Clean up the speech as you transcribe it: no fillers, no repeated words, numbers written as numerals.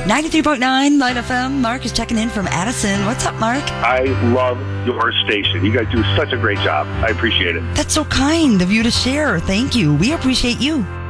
93.9 Light FM. Mark is checking in from Addison. What's up, Mark? I love your station. You guys do such a great job. I appreciate it. That's so kind of you to share. Thank you. We appreciate you.